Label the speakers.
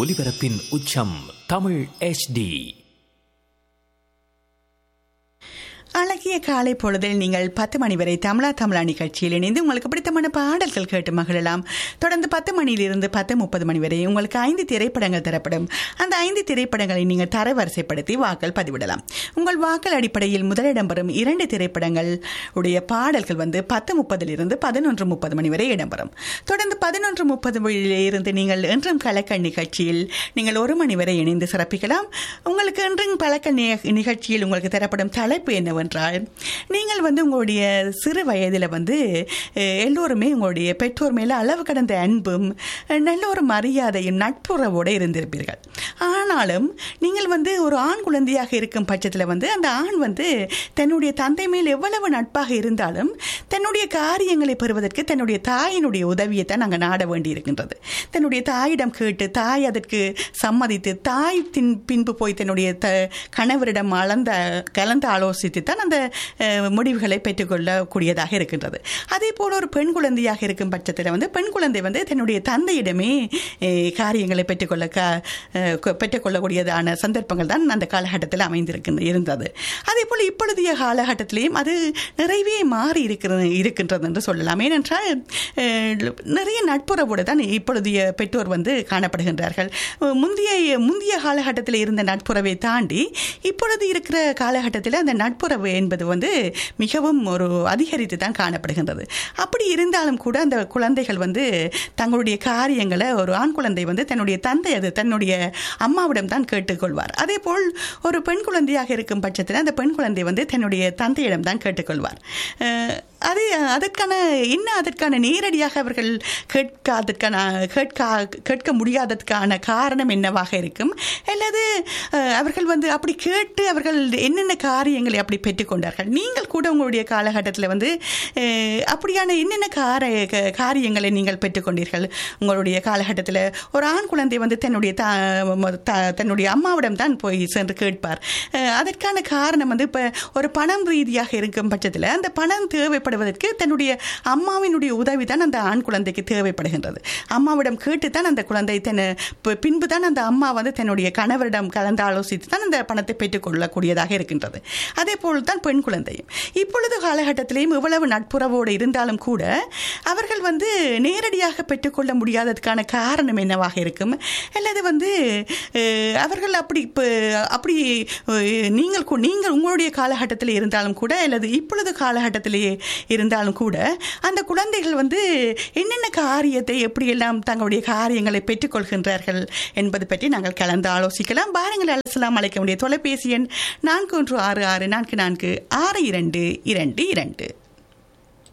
Speaker 1: ஒலிபரப்பின் உச்சம் தமிழ் HD.
Speaker 2: அழகிய காலை பொழுதில் நீங்கள் 10 மணி வரை தமிழா நிகழ்ச்சியில் இணைந்து உங்களுக்கு பிடித்தமான பாடல்கள் கேட்டு மகிழலாம். தொடர்ந்து 10 மணியிலிருந்து 10:30 மணி வரை உங்களுக்கு 5 திரைப்படங்கள் தரப்படும். அந்த 5 திரைப்படங்களை நீங்கள் தரவரிசைப்படுத்தி வாக்கள் பதிவிடலாம். உங்கள் வாக்கள் அடிப்படையில் முதலிடம் பெறும் 2 திரைப்படங்கள் உடைய பாடல்கள் 10:30 11:30 மணி வரை இடம்பெறும். தொடர்ந்து 11:30 இருந்து நீங்கள் என்றும் கலக்கல் நிகழ்ச்சியில் நீங்கள் 1 மணி வரை இணைந்து சிறப்பிக்கலாம். உங்களுக்கு என்றும் கலக்கல் நிகழ்ச்சியில் உங்களுக்கு தரப்படும் தலைப்பு என்ன என்றால், நீங்கள் உங்களுடைய சிறு வயதில் எல்லோருமே உங்களுடைய பெற்றோர் மேல அளவு கடந்த அன்பும் நல்ல ஒரு மரியாதையும் நட்புறவோடு இருந்திருப்பீர்கள். ஆனாலும் நீங்கள் ஒரு ஆண் குழந்தையாக இருக்கும் பட்சத்தில் அந்த ஆண் தன்னுடைய தந்தை மேல் எவ்வளவு நட்பாக இருந்தாலும் தன்னுடைய காரியங்களை பெறுவதற்கு தன்னுடைய தாயினுடைய உதவியை தான் நாங்கள் நாட வேண்டி இருக்கின்றது. தன்னுடைய தாயிடம் கேட்டு தாய் அதற்கு சம்மதித்து தாய் பின்பு போய் தன்னுடைய கணவரிடம் கலந்து ஆலோசித்து தான் அந்த முடிவுகளை பெற்றுக்கொள்ளக்கூடியதாக இருக்கின்றது. அதே போல ஒரு பெண் குழந்தையாக இருக்கும் பட்சத்தில் பெண் குழந்தை தன்னுடைய தந்தையிடமே காரியங்களை பெற்றுக்கொள்ளக்கூடியதான சந்தர்ப்பங்கள் தான் அந்த காலகட்டத்தில் இருந்தது. அதே போல் இப்பொழுதைய காலகட்டத்திலேயும் அது நிறைவே மாறி இருக்கின்றது என்று சொல்லலாம். ஏனென்றால் நிறைய நட்புறவோடு தான் இப்பொழுதைய பெற்றோர் காணப்படுகின்றார்கள். முந்தைய காலகட்டத்தில் இருந்த நட்புறவை தாண்டி இப்பொழுது இருக்கிற காலகட்டத்தில் அந்த நட்புறவு என்பது மிகவும் ஒரு அதிகரித்து தான் காணப்படுகின்றது. அப்படி இருந்தாலும் கூட அந்த குழந்தைகள் தங்களுடைய காரியங்களை ஒரு ஆண் குழந்தை தன்னுடைய அம்மாவிடம் தான் கேட்டுக்கொள்வார். அதே போல் ஒரு பெண் குழந்தையாக இருக்கும் பட்சத்தில் அந்த பெண் குழந்தை தன்னுடைய தந்தையிடம் தான் கேட்டுக்கொள்வார். அதற்கான நேரடியாக அவர்கள் கேட்க முடியாததுக்கான காரணம் என்னவாக இருக்கும், அல்லது அவர்கள் அப்படி கேட்டு அவர்கள் என்னென்ன காரியங்களை அப்படி பெற்றுக்கொண்டார்கள். நீங்கள் கூட உங்களுடைய காலகட்டத்தில் அப்படியான என்னென்ன காரியங்களை நீங்கள் பெற்றுக்கொண்டீர்கள். உங்களுடைய காலகட்டத்தில் ஒரு ஆண் குழந்தை தன்னுடைய அம்மாவிடம் தான் போய் சென்று கேட்பார். அதற்கான காரணம் இப்போ ஒரு பணம் ரீதியாக இருக்கும் பட்சத்தில் அந்த பணம் தேவைப்படுவதற்கு தன்னுடைய அம்மாவினுடைய உதவி தான் அந்த ஆண் குழந்தைக்கு தேவைப்படுகின்றது. அம்மாவிடம் கேட்டுத்தான் அந்த குழந்தை பின்பு தான் அந்த அம்மா தன்னுடைய கணவரிடம் கலந்து ஆலோசித்து தான் அந்த பணத்தை பெற்றுக்கொள்ளக்கூடியதாக இருக்கின்றது. அதே போல் தான் பெண் குழந்தையும் இப்பொழுது காலகட்டத்திலேயும் இவ்வளவு நட்புறவோடு இருந்தாலும் கூட அவர்கள் நேரடியாக பெற்றுக்கொள்ள முடியாததுக்கான காரணம் என்னவாக இருக்கும், அல்லது அவர்கள் அப்படி நீங்கள் உங்களுடைய காலகட்டத்தில் இருந்தாலும் கூட அல்லது இப்பொழுது காலகட்டத்திலேயே இருந்தாலும் கூட அந்த குழந்தைகள் என்னென்ன காரியத்தை எப்படியெல்லாம் தங்களுடைய காரியங்களை பெற்றுக்கொள்கின்றார்கள் என்பது பற்றி நாங்கள் கலந்து ஆலோசிக்கலாம். பாருங்கள், அழைக்கலாம். அழைக்க முடிய தொலைபேசி எண் 4166446222.